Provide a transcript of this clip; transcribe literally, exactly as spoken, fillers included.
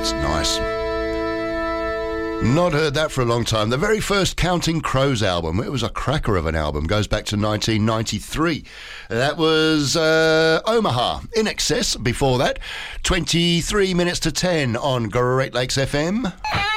It's nice. Not heard that for a long time. The very first Counting Crows album, it was a cracker of an album, goes back to nineteen ninety-three. That was uh, Omaha. In Excess before that. twenty-three minutes to ten on Great Lakes F M.